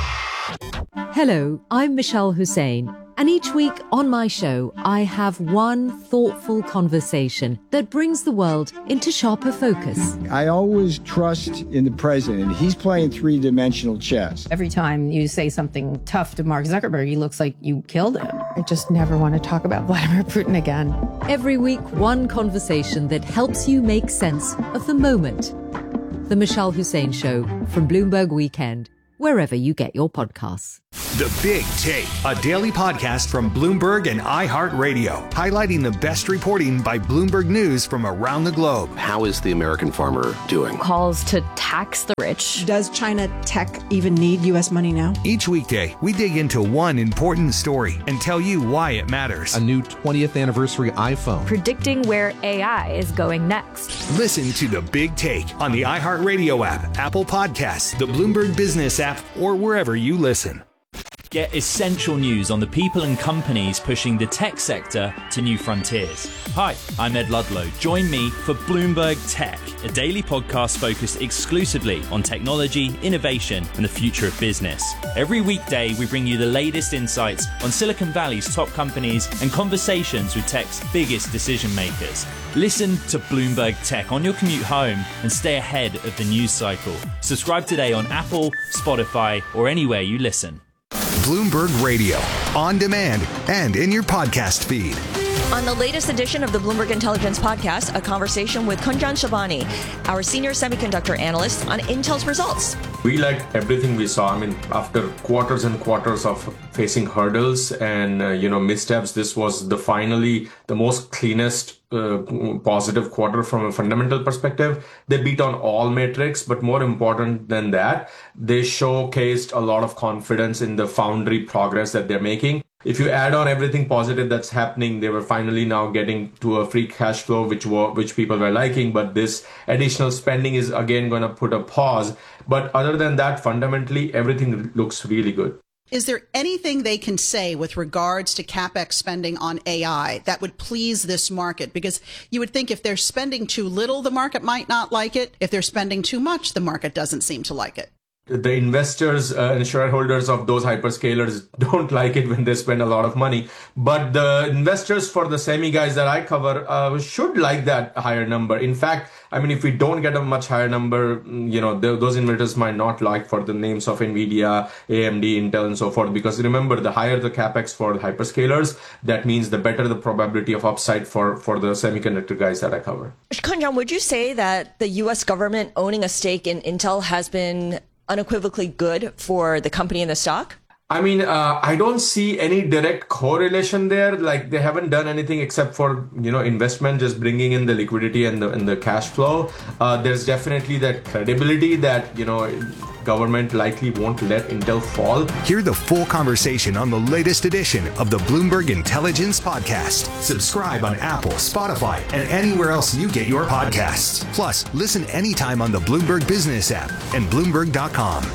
Hello, I'm Michelle Hussein. And each week on my show, I have one thoughtful conversation that brings the world into sharper focus. I always trust in the president. He's playing three-dimensional chess. Every time you say something tough to Mark Zuckerberg, he looks like you killed him. I just never want to talk about Vladimir Putin again. Every week, one conversation that helps you make sense of the moment. The Michelle Hussein Show from Bloomberg Weekend, wherever you get your podcasts. The Big Take, a daily podcast from Bloomberg and iHeartRadio, highlighting the best reporting by Bloomberg News from around the globe. How is the American farmer doing? Calls to tax the rich. Does China tech even need U.S. money now? Each weekday, we dig into one important story and tell you why it matters. A new 20th anniversary iPhone. Predicting where AI is going next. Listen to The Big Take on the iHeartRadio app, Apple Podcasts, the Bloomberg Business app, or wherever you listen. Get essential news on the people and companies pushing the tech sector to new frontiers. Hi, I'm Ed Ludlow. Join me for Bloomberg Tech, a daily podcast focused exclusively on technology, innovation, and the future of business. Every weekday, we bring you the latest insights on Silicon Valley's top companies and conversations with tech's biggest decision makers. Listen to Bloomberg Tech on your commute home and stay ahead of the news cycle. Subscribe today on Apple, Spotify, or anywhere you listen. Bloomberg Radio, on demand and in your podcast feed. On the latest edition of the Bloomberg Intelligence Podcast, a conversation with Kunjan Shabani, our senior semiconductor analyst, on Intel's results. We liked everything we saw. I mean, after quarters and quarters of facing hurdles and, missteps, this was finally the most cleanest positive quarter from a fundamental perspective. They beat on all metrics, but more important than that, they showcased a lot of confidence in the foundry progress that they're making. If you add on everything positive that's happening, they were finally now getting to a free cash flow, which people were liking. But this additional spending is again going to put a pause. But other than that, fundamentally, everything looks really good. Is there anything they can say with regards to CapEx spending on AI that would please this market? Because you would think if they're spending too little, the market might not like it. If they're spending too much, the market doesn't seem to like it. The investors and shareholders of those hyperscalers don't like it when they spend a lot of money. But the investors for the semi guys that I cover should like that higher number. In fact, I mean, if we don't get a much higher number, those investors might not like for the names of NVIDIA, AMD, Intel, and so forth. Because remember, the higher the capex for the hyperscalers, that means the better the probability of upside for the semiconductor guys that I cover. Kunjan, would you say that the U.S. government owning a stake in Intel has been unequivocally good for the company and the stock? I mean, I don't see any direct correlation there. Like, they haven't done anything except for, investment, just bringing in the liquidity and the cash flow. There's definitely that credibility that, government likely won't let Intel fall. Hear the full conversation on the latest edition of the Bloomberg Intelligence Podcast. Subscribe on Apple, Spotify, and anywhere else you get your podcasts. Plus, listen anytime on the Bloomberg Business app and Bloomberg.com.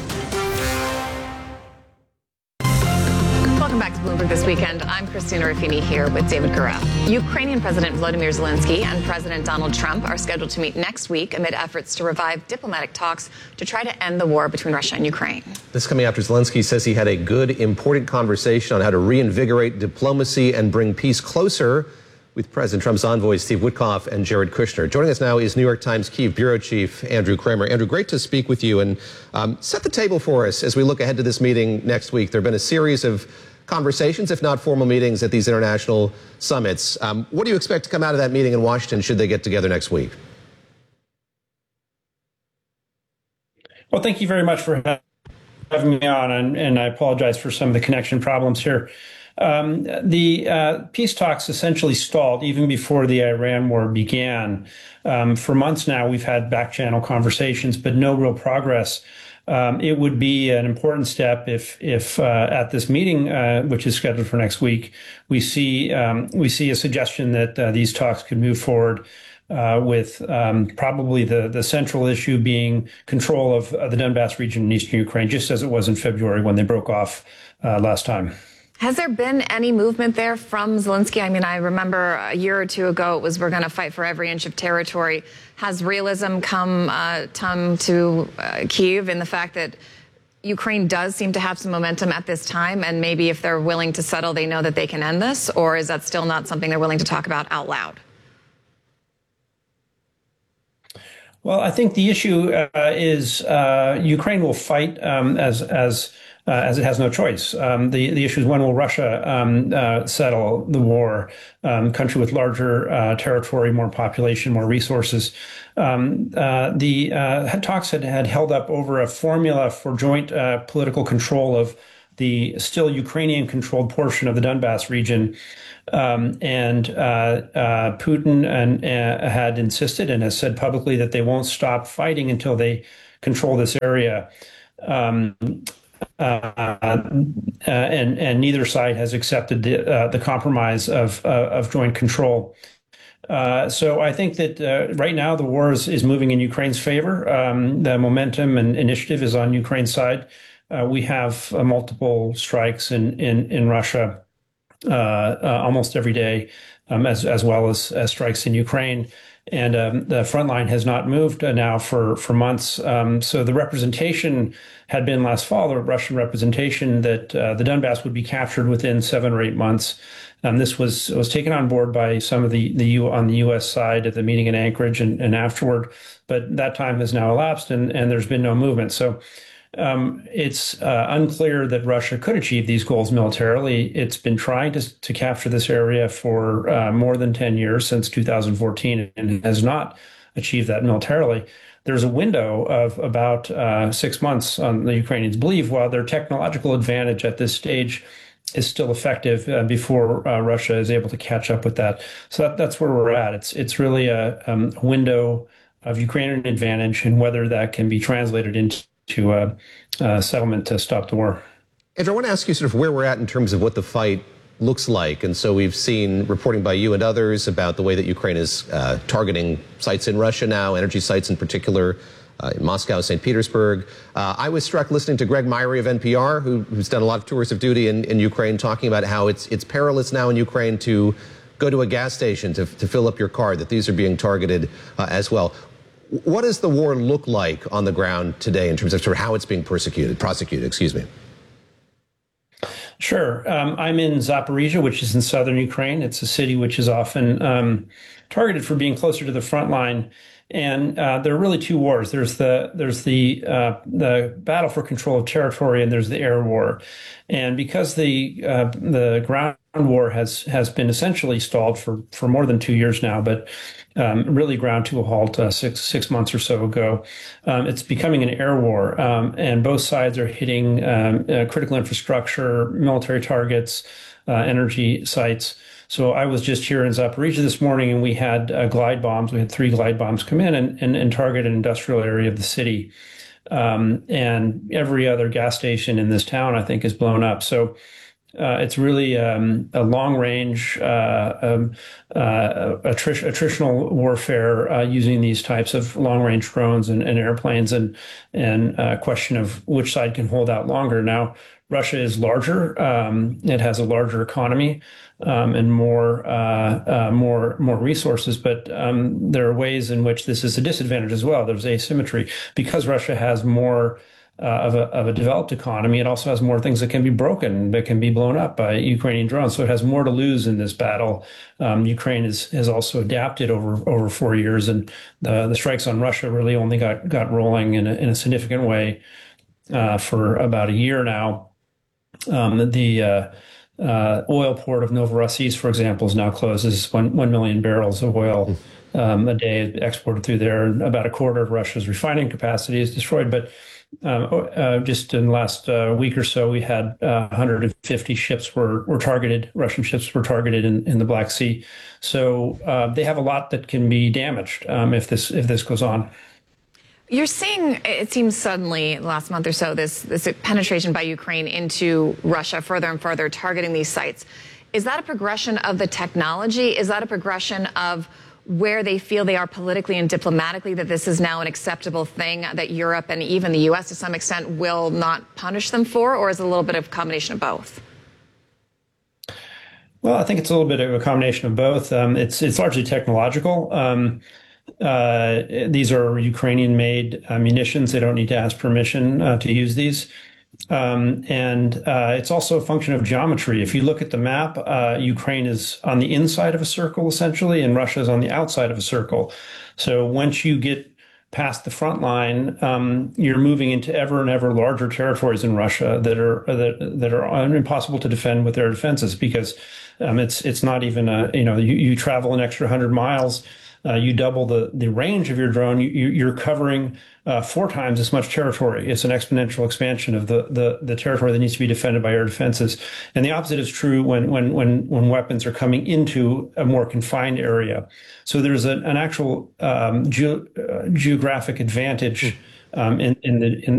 Welcome back to Bloomberg This Weekend. I'm Christina Ruffini here with David Gura. Ukrainian President Volodymyr Zelensky and President Donald Trump are scheduled to meet next week amid efforts to revive diplomatic talks to try to end the war between Russia and Ukraine. This coming after Zelensky says he had a good, important conversation on how to reinvigorate diplomacy and bring peace closer with President Trump's envoys Steve Witkoff and Jared Kushner. Joining us now is New York Times Kyiv Bureau Chief Andrew Kramer. Andrew, great to speak with you, and set the table for us as we look ahead to this meeting next week. There have been a series of conversations, if not formal meetings, at these international summits. What do you expect to come out of that meeting in Washington should they get together next week? Well, thank you very much for having me on, and I apologize for some of the connection problems here. The peace talks essentially stalled even before the Iran war began. For months now, we've had back-channel conversations, but no real progress. It would be an important step if at this meeting, which is scheduled for next week, we see a suggestion that these talks could move forward with probably the central issue being control of the Donbass region in eastern Ukraine, just as it was in February when they broke off last time. Has there been any movement there from Zelensky? I mean, I remember a year or two ago it was we're going to fight for every inch of territory. Has realism come to Kyiv in the fact that Ukraine does seem to have some momentum at this time, and maybe if they're willing to settle, they know that they can end this? Or is that still not something they're willing to talk about out loud? Well, I think the issue is Ukraine will fight as it has no choice. The issue is when will Russia settle the war? Country with larger territory, more population, more resources. The talks had held up over a formula for joint political control of the still Ukrainian-controlled portion of the Donbass region. And Putin had insisted and has said publicly that they won't stop fighting until they control this area. And neither side has accepted the compromise of joint control. So I think that right now the war is moving in Ukraine's favor. The momentum and initiative is on Ukraine's side. We have multiple strikes in Russia almost every day, as well as strikes in Ukraine. And the front line has not moved now for months. So the representation had been last fall, the Russian representation that the Donbass would be captured within 7 or 8 months. This was taken on board by some of on the U.S. side at the meeting in Anchorage and afterward. But that time has now elapsed, and there's been no movement. So it's unclear that Russia could achieve these goals militarily. It's been trying to capture this area for more than 10 years, since 2014, and has not achieved that militarily. There's a window of about 6 months, the Ukrainians believe, while their technological advantage at this stage is still effective before Russia is able to catch up with that. So that's where we're at. It's really a window of Ukrainian advantage, and whether that can be translated into a settlement to stop the war. Andrew, I want to ask you sort of where we're at in terms of what the fight looks like. And so we've seen reporting by you and others about the way that Ukraine is targeting sites in Russia now, energy sites in particular, in Moscow, St. Petersburg. I was struck listening to Greg Myrie of NPR, who's done a lot of tours of duty in Ukraine, talking about how it's perilous now in Ukraine to go to a gas station to fill up your car, that these are being targeted as well. What does the war look like on the ground today in terms of sort of how it's being prosecuted? Sure. I'm in Zaporizhia, which is in southern Ukraine. It's a city which is often targeted for being closer to the front line. And there are really two wars. There's the battle for control of territory, and there's the air war. And because the ground war has been essentially stalled for more than 2 years now, but really ground to a halt six months or so ago, it's becoming an air war. And both sides are hitting critical infrastructure, military targets, energy sites. So I was just here in Zaporizhia this morning, and we had glide bombs. We had 3 glide bombs come in and target an industrial area of the city. And every other gas station in this town, I think, is blown up. So it's really a long-range attritional warfare using these types of long-range drones and airplanes, and a question of which side can hold out longer. Now, Russia is larger. It has a larger economy and more resources, but there are ways in which this is a disadvantage as well. There's asymmetry because Russia has more of a developed economy. It also has more things that can be broken, that can be blown up by Ukrainian drones. So it has more to lose in this battle. Ukraine has also adapted over 4 years, and the strikes on Russia really only got rolling in a significant way for about a year now. The oil port of Novorossiysk, for example, is now closed. This is 1 million barrels of oil a day exported through there, and about a quarter of Russia's refining capacity is destroyed. But just in the last week or so, we had 150 ships were targeted. Russian ships were targeted in the Black Sea. So they have a lot that can be damaged if this goes on. You're seeing, it seems suddenly, last month or so, this penetration by Ukraine into Russia further and further, targeting these sites. Is that a progression of the technology? Is that a progression of where they feel they are politically and diplomatically, that this is now an acceptable thing that Europe and even the U.S. to some extent will not punish them for? Or is it a little bit of a combination of both? Well, I think it's a little bit of a combination of both. It's largely technological. These are Ukrainian-made munitions. They don't need to ask permission to use these. And it's also a function of geometry. If you look at the map, Ukraine is on the inside of a circle, essentially, and Russia is on the outside of a circle. So once you get past the front line, you're moving into ever and ever larger territories in Russia that are impossible to defend with their defenses, because it's not even you travel an extra 100 miles. You double the range of your drone, you're covering 4 times as much territory. It's an exponential expansion of the territory that needs to be defended by air defenses. And the opposite is true when weapons are coming into a more confined area. So there's an actual geographic advantage in